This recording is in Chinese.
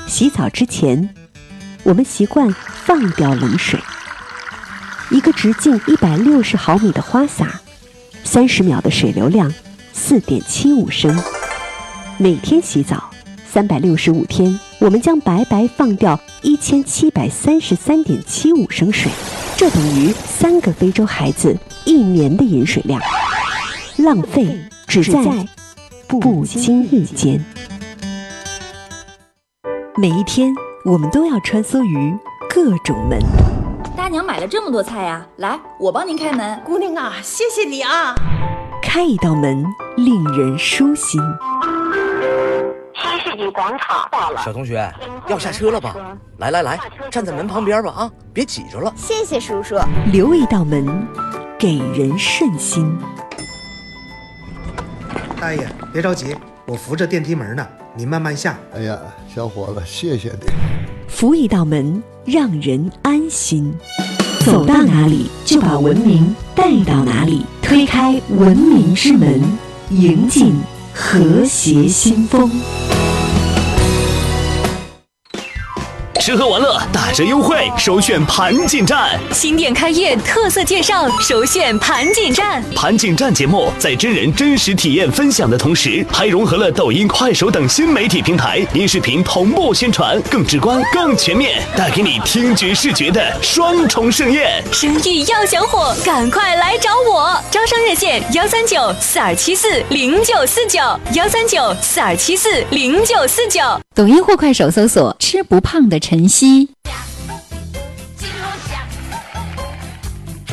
洗澡之前，我们习惯放掉冷水。一个直径160毫米的花洒，30秒的水流量4.75升。每天洗澡365天，我们将白白放掉1733.75升水，这等于3个非洲孩子1年的饮水量。浪费只在不经意间。每一天，我们都要穿梭于各种门。 大娘买了这么多菜呀，来，我帮您开门。 姑娘啊，谢谢你啊。 开一道门，令人舒心。 新世纪广场到了。 小同学，要下车了吧？来，站在门旁边吧啊，别挤着了。 谢谢叔叔。 留一道门，给人顺心。 大爷，别着急，我扶着电梯门呢，你慢慢下。 哎呀，小伙子，谢谢你。 扶一道门，让人安心。走到哪里，就把文明带到哪里。推开文明之门，迎进和谐新风。 吃喝玩乐打折优惠，首选盘锦站。 新店开业特色介绍，首选盘锦站。 盘锦站节目在真人真实体验分享的同时，还融合了抖音、快手等新媒体平台音视频同步宣传，更直观、更全面，带给你听觉视觉的双重盛宴。 生意要想火，赶快来找我！招商热线13942740949，13942740949。 抖音或快手搜索“吃不胖的晨曦”。